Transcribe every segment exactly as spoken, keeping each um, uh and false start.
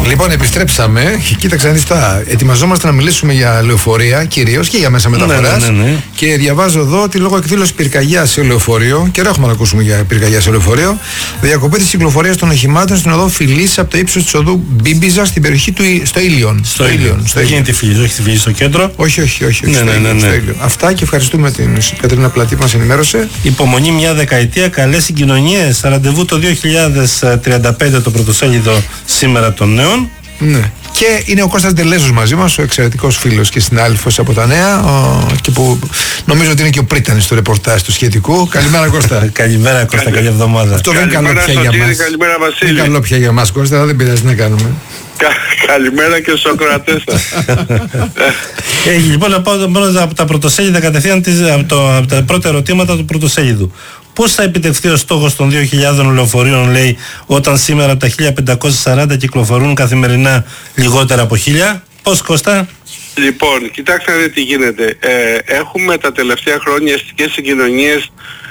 Λοιπόν, επιστρέψαμε. Κοίταξε να δεις τα. Ετοιμαζόμαστε να μιλήσουμε για λεωφορεία κυρίως και για μέσα μεταφοράς. Ναι, ναι, ναι. Και διαβάζω εδώ ότι λόγω εκδήλωση πυρκαγιάς σε λεωφορείο, και έχουμε να ακούσουμε για πυρκαγιά σε λεωφορείο, διακοπή της κυκλοφορίας των οχημάτων στην οδό Φιλής από το ύψος της οδού Μπίμπιζα στην περιοχή του στο Ήλιον. Στο Ήλιον. Στο Ήλιον. Τη Φιλής, όχι τη Φιλής στο κέντρο. Όχι, όχι, όχι. όχι ναι, ναι, ναι, ναι. Στο Ήλιον. Αυτά και ευχαριστούμε την Κατερίνα Πλατή που μας ενημέρωσε. Υπομονή μια δεκαετία, καλές συγκοινωνίες. Ραντεβού το δύο χιλιάδες τριάντα πέντε το πρωτοσέλιδο σήμερα των νέων. Ναι. Και είναι ο Κώστας Ντελέζος μαζί μας, ο εξαιρετικός φίλος και συνάδελφος από τα νέα, ο, και που νομίζω ότι είναι και ο πρίτανης στο ρεπορτάζ του σχετικού. Καλημέρα Κώστα. Καλημέρα Κώστα, καλή εβδομάδα. Αυτό δεν είναι καλό πια για μας. Καλημέρα Βασίλη. Δεν είναι καλό πια για μας Κώστα, δεν πειράζει να κάνουμε. Καλημέρα και στους ακροατές σας. ε, λοιπόν, να πάω μόνο από τα πρωτοσέλιδα κατευθείαν από, το, από τα πρώτα ερωτήματα του πρωτοσέλιδου. Πώς θα επιτευχθεί ο στόχος των δύο χιλιάδων λεωφορείων, λέει, όταν σήμερα από τα χίλια πεντακόσια σαράντα κυκλοφορούν καθημερινά λιγότερα από χίλια? Πώς, Κώστα? Λοιπόν, κοιτάξτε να δείτε τι γίνεται. Ε, έχουμε τα τελευταία χρόνια αστικές συγκοινωνίες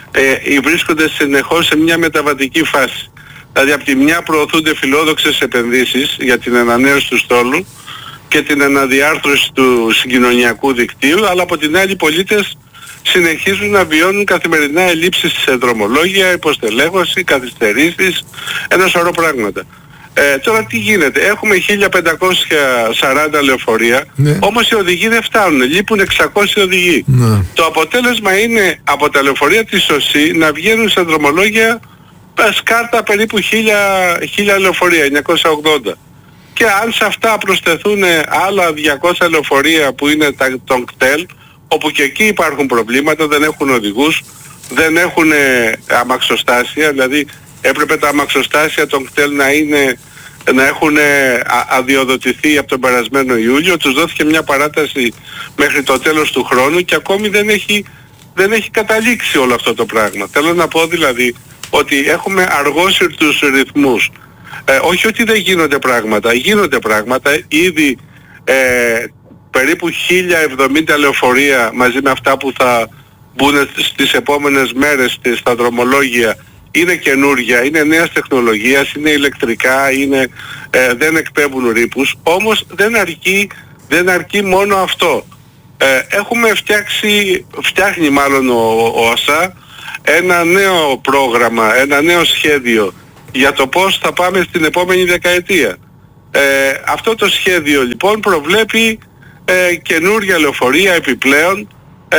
ε, βρίσκονται συνεχώς σε μια μεταβατική φάση. Δηλαδή από τη μια προωθούνται φιλόδοξες επενδύσεις για την ανανέωση του στόλου και την αναδιάρθρωση του συγκοινωνιακού δικτύου, αλλά από την άλλη οι πολίτες συνεχίζουν να βιώνουν καθημερινά ελλείψεις σε δρομολόγια, υποστελέχωση, καθυστερήσεις, ένα σωρό πράγματα. Ε, τώρα τι γίνεται, έχουμε χίλια πεντακόσια σαράντα λεωφορεία, ναι. Όμως οι οδηγοί δεν φτάνουν, λείπουν εξακόσιοι οδηγοί. Ναι. Το αποτέλεσμα είναι από τα λεωφορεία της ΟΣΥ να βγαίνουν σε δρομολόγια σκάρτα περίπου χίλια λεωφορεία, εννιακόσια ογδόντα. Και αν σε αυτά προσθεθούν άλλα διακόσια λεωφορεία που είναι τα, των κτέλ, όπου και εκεί υπάρχουν προβλήματα, δεν έχουν οδηγούς, δεν έχουν αμαξοστάσια, δηλαδή έπρεπε τα αμαξοστάσια των κτέλ να, είναι, να έχουν αδειοδοτηθεί από τον περασμένο Ιούλιο, τους δόθηκε μια παράταση μέχρι το τέλος του χρόνου και ακόμη δεν έχει, δεν έχει καταλήξει όλο αυτό το πράγμα. Θέλω να πω δηλαδή ότι έχουμε αργόσυρτους ρυθμούς. Ε, όχι ότι δεν γίνονται πράγματα, γίνονται πράγματα, ήδη ε, περίπου χίλια εβδομήντα λεωφορεία μαζί με αυτά που θα μπουν στις επόμενες μέρες στα δρομολόγια είναι καινούρια, είναι νέας τεχνολογίας, είναι ηλεκτρικά, είναι, ε, δεν εκπέμπουν ρήπους, όμως δεν αρκεί, δεν αρκεί μόνο αυτό. Ε, έχουμε φτιάξει, φτιάχνει μάλλον ο, ο ΑΣΑ ένα νέο πρόγραμμα, ένα νέο σχέδιο για το πώς θα πάμε στην επόμενη δεκαετία. Ε, αυτό το σχέδιο λοιπόν προβλέπει ε, καινούρια λεωφορεία επιπλέον. Ε,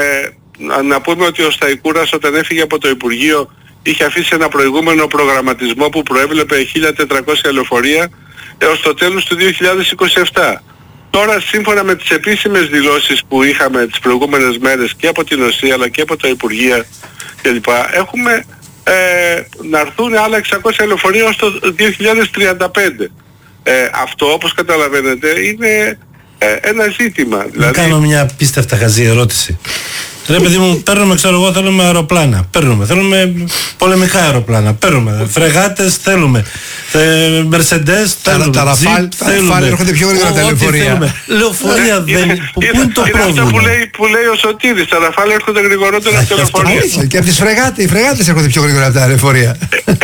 να, να πούμε ότι ο Σταϊκούρας όταν έφυγε από το Υπουργείο είχε αφήσει ένα προηγούμενο προγραμματισμό που προέβλεπε χίλια τετρακόσια λεωφορεία έως το τέλος του δύο χιλιάδες είκοσι επτά. Τώρα σύμφωνα με τις επίσημες δηλώσεις που είχαμε τις προηγούμενες μέρες και από την ΟΣΥ αλλά και από τα Υπουργεία κλπ. Έχουμε ε, να έρθουν άλλα εξακόσια λεωφορεία ως το δύο χιλιάδες τριάντα πέντε. Ε, αυτό όπως καταλαβαίνετε είναι ε, ένα ζήτημα. Δηλαδή... Κάνω μια απίστευτα χαζή ερώτηση. Ρε παιδί μου, παίρνουμε, ξέρω εγώ, θέλουμε αεροπλάνα. Παίρνουμε, θέλουμε πολεμικά αεροπλάνα. Παίρνουμε, φρεγάτες θέλουμε. Μερσεντές θέλουμε. Τα Ραφάλ έρχονται πιο γρήγορα τα λεωφορεία. Λεωφορεία δεν. Πού είναι το πρόβλημα? Είναι αυτό που λέει ο Σωτήρης. Τα Ραφάλ έρχονται γρηγορότερα από τα λεωφορεία. Και από τις φρεγάτες, οι φρεγάτες έρχονται πιο γρήγορα από τα λεωφορεία.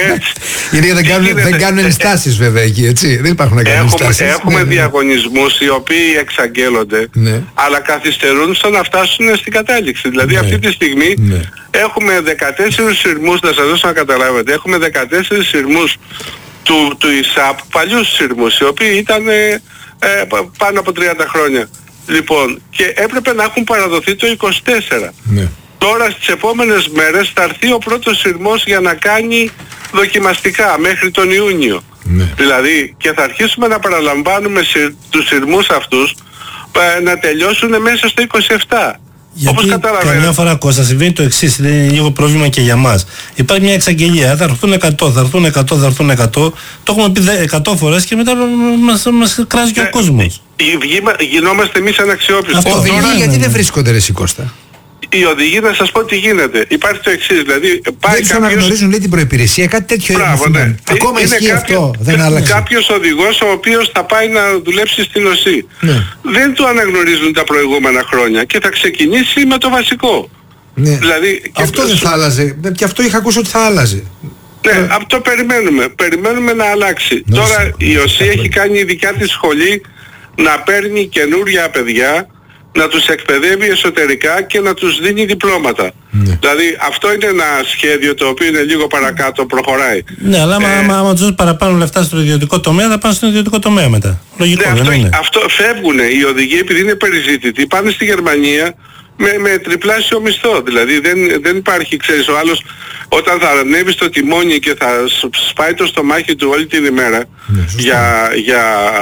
Γιατί δεν κάνουν ενστάσεις βέβαια εκεί, έτσι. Δεν υπάρχουν να κάνουν ενστάσεις. Έχουμε διαγωνισμούς οι οποίοι εξαγγέλλονται, αλλά καθυστερούν στο να φτάσουν στην κατάληξη. Δηλαδή ναι, αυτή τη στιγμή ναι, έχουμε δεκατέσσερις σειρμούς, να σας δώσω να καταλάβετε, έχουμε δεκατέσσερις σειρμούς του, του ΙΣΑΠ, παλιούς σειρμούς, οι οποίοι ήταν ε, ε, πάνω από τριάντα χρόνια. Λοιπόν, και έπρεπε να έχουν παραδοθεί το είκοσι τέσσερα. Ναι. Τώρα στις επόμενες μέρες θα έρθει ο πρώτος σειρμός για να κάνει δοκιμαστικά μέχρι τον Ιούνιο. Ναι. Δηλαδή, και θα αρχίσουμε να παραλαμβάνουμε σειρ, τους σειρμούς αυτούς ε, να τελειώσουν μέσα στο είκοσι επτά. Γιατί καμιά φορά, Κώστα, συμβαίνει το εξής, είναι λίγο πρόβλημα και για μας. Υπάρχει μια εξαγγελία, θα έρθουν εκατό, θα έρθουν εκατό, θα έρθουν εκατό. Το έχουμε πει εκατό φορές και μετά μας, μας κράζει και ο κόσμος. Γινόμαστε εμείς αναξιόπιστοι. Οδηγοί γιατί δεν βρίσκονται ρε Κώστα? Οι οδηγοί, να σας πω τι γίνεται. Υπάρχει το εξής, δηλαδή πάει δεν κάποιος... αναγνωρίζουν λέει την προϋπηρεσία, κάτι τέτοιο. Μπράβο, ναι. Ακόμα είναι ισχύει κάποιο, αυτό, δεν άλλαξε. Κάποιος οδηγός ο οποίος θα πάει να δουλέψει στην ΟΣΥ. Ναι. Δεν του αναγνωρίζουν τα προηγούμενα χρόνια και θα ξεκινήσει με το βασικό. Ναι. Δηλαδή, αυτό δεν θα άλλαζε. Και αυτό είχα ακούσει ότι θα άλλαζε. Ναι, αυτό το περιμένουμε. Περιμένουμε να αλλάξει. Ναι, Τώρα ναι, η ΟΣΥ ναι, έχει ναι. κάνει η δικιά της σχολή να παίρνει καινούρια παιδιά, να τους εκπαιδεύει εσωτερικά και να τους δίνει διπλώματα. Ναι. Δηλαδή αυτό είναι ένα σχέδιο το οποίο είναι λίγο παρακάτω, προχωράει. Ναι, αλλά άμα, Ε, άμα, άμα τους δώσει παραπάνω λεφτά στο ιδιωτικό τομέα, θα πάνε στον ιδιωτικό τομέα μετά. Λογικό, Ναι, δεν αυτό, είναι? αυτό φεύγουν οι οδηγοί επειδή είναι περιζήτητοι. Πάνε στη Γερμανία με, με τριπλάσιο μισθό. Δηλαδή δεν, δεν υπάρχει, ξέρεις, ο άλλος όταν θα ανέβει στο τιμόνι και θα σ- σπάει το στομάχι του όλη την ημέρα Ναι, σωστά. για, για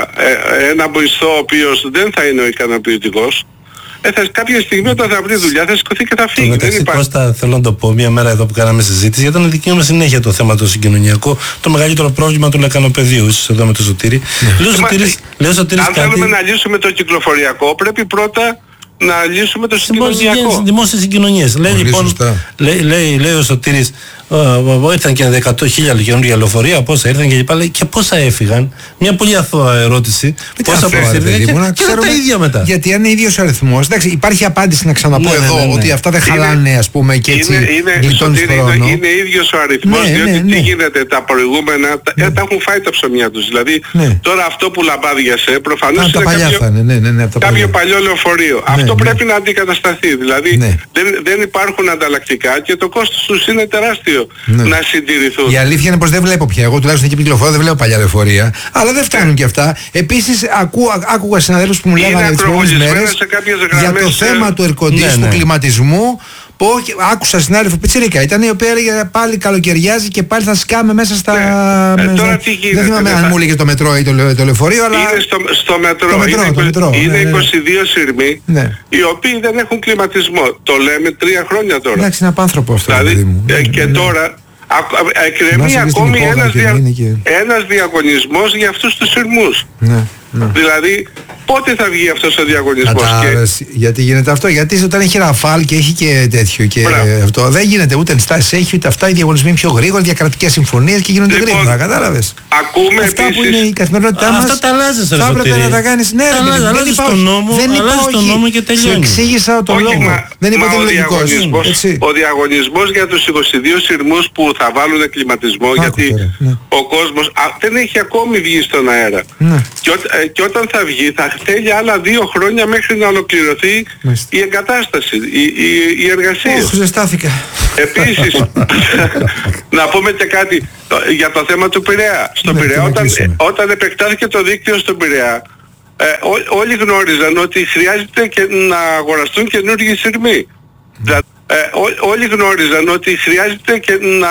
ε, ένα μισθό ο οποίος δεν θα είναι ο ικανοποιητικός, ε, θα, κάποια στιγμή όταν θα βρει δουλειά θα σηκωθεί και θα Στο φύγει. Δεν μεταξύ, υπάρχει. Κώστα, θέλω να το πω μια μέρα εδώ που κάναμε συζήτηση, γιατί αναδεικνύουμε συνέχεια το θέμα το συγκοινωνιακό, το μεγαλύτερο πρόβλημα του λεκανοπεδίου, ίσως εδώ με το Σωτήρη. Λέω Ε, μα, Σωτήρης, λέω Σωτήρης αν κάτι. θέλουμε να λύσουμε το κυκλοφοριακό πρέπει πρώτα να λύσουμε το Δημόσιες συγκοινωνιακό. δημόσιες συγκοινωνίες. Λέει Πολύ λοιπόν, σωστά. λέει, λέει, λέει ο Σωτήρης, «Ω, ω, ω, ήρθαν και εκατό χιλιάδες καινούργια λεωφορεία, πόσα ήρθαν και λοιπά, λέει, και πόσα έφυγαν. Μια πολύ αθώα ερώτηση. Πόσα Αυτό, ρε αποσύρθηκαν παιδί και, μου, να και είναι τα ξέρουμε- ίδια μετά. Γιατί αν είναι ίδιος ο αριθμός, εντάξει, υπάρχει απάντηση να ξαναπώ Ναι, ναι, εδώ ναι, ναι. ότι αυτά δεν Είναι- χαλάνε, ας πούμε, και έτσι Είναι, είναι, γλιτώνεις Σωτήρη, χρόνο. είναι, είναι ίδιος ο αριθμός, Ναι, διότι ναι, ναι. τι γίνεται τα προηγούμενα, τα, ε, τα έχουν φάει τα ψωμιά τους. Δηλαδή Ναι. τώρα αυτό που λαμπάδιασε προφανώς Α, τα είναι παλιά κάποιο, θα είναι, ναι, ναι, ναι, από τα κάποιο παλιά. παλιό λεωφορείο. Αυτό ναι. πρέπει να αντικατασταθεί. Δηλαδή Ναι. δεν, δεν υπάρχουν ανταλλακτικά και το κόστος τους είναι τεράστιο Ναι. να συντηρηθούν. Η αλήθεια είναι πως δεν βλέπω πια. Εγώ τουλάχιστον εκεί που κυκλοφορώ δεν βλέπω παλιά λεωφορεία. Αλλά δεν φτάνουν και αυτά. Επίσης ακού, άκουγα συναδέλφους που μου Είναι λέγανε τις προηγούμενες ακροβολισμένα μέρες σε κάποιες για το γραμμές, θέμα ε, του air condition, ναι, του ναι. κλιματισμού. Που όχι, άκουσα συνάδελφο Πιτσιρίκα ήταν η οποία έλεγε πάλι καλοκαιριάζει και πάλι θα σκάμε μέσα στα. Ναι. Ε, μέσα- τώρα τι γίνεται, δεν θυμάμαι δεν αν θα- μου έλεγε το μετρό ή το, λε- το λεωφορείο, αλλά. Είναι στο, στο μετρό, Το μετρό, είναι, το μετρό, είναι ναι, ναι. είκοσι δύο σειρμοί Ναι. οι οποίοι δεν έχουν κλιματισμό. Το λέμε τρία χρόνια τώρα. Εντάξει, είναι απάνθρωπο αυτό. Δηλαδή, παιδί μου. ε, Ναι, και ναι. τώρα ακ- α- Να εκκρεμεί είσαι και στην ακόμη υπόγεια ένας, και δια, είναι και- ένας διαγωνισμός για αυτούς τους σειρμούς. Ναι, ναι. Δηλαδή, πότε θα βγει αυτός ο διαγωνισμός? Κατάλαβες γιατί γίνεται αυτό. Γιατί όταν έχει ραφάλ και έχει και τέτοιο και Μπράβο. αυτό δεν γίνεται ούτε ενστάσεις έχει ούτε αυτά. Οι διαγωνισμοί είναι πιο γρήγοροι, διακρατικές συμφωνίες και γίνονται Λοιπόν, γρήγορα. Κατάλαβες. Ακούμε Αυτά που επίσης... είναι η καθημερινότητά Α, μας. αυτά τα αλλάζεις, ρε Θα έπρεπε Σωτήρη. να τα κάνεις. Ναι, Τα ρε, αλλάζεις, παιδί μου, δεν αλλάζεις είπα τον όχι. νόμο, Δεν είπα αλλάζεις τον όχι. νόμο και Σου τελειώνει. εξήγησα τον Όχι, λόγο. μα, Δεν είπα μα ότι ο, είναι λογικός. διαγωνισμός, Έτσι. ο διαγωνισμός για τους είκοσι δύο σειρμούς που θα βάλουν κλιματισμό, Άκου γιατί τώρα, ναι. ο κόσμος α, δεν έχει ακόμη βγει στον αέρα. Ναι. Και, ό, ε, και όταν θα βγει θα θέλει άλλα δύο χρόνια μέχρι να ολοκληρωθεί Μάλιστα. η εγκατάσταση, η, η, η εργασία. Ωχ, ζεστάθηκα. Επίσης, να πούμε και κάτι το- για το θέμα του Πειραιά. Στον Ναι, Πειραιά, και να όταν, κλείσουμε. ε, όταν επεκτάθηκε το δίκτυο στον Πειραιά, ε, ό- όλοι γνώριζαν ότι χρειάζεται και να αγοραστούν καινούργιοι σειρμοί. Δηλαδή, ε, ό- όλοι γνώριζαν ότι χρειάζεται και να